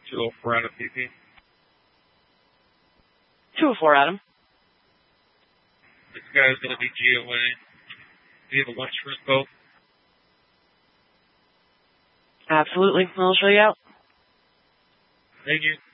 204 out of PP. 204, Adam. This guy's going to be GOA. Do you have a lunch for us both? Absolutely. I'll show you out. Thank you.